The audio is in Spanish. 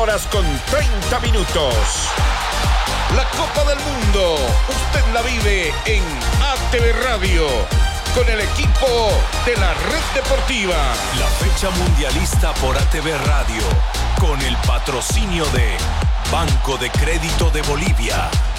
horas con 30 minutos. La Copa del Mundo, usted la vive en ATV Radio, con el equipo de la Red Deportiva. La fecha mundialista por ATV Radio, con el patrocinio de Banco de Crédito de Bolivia.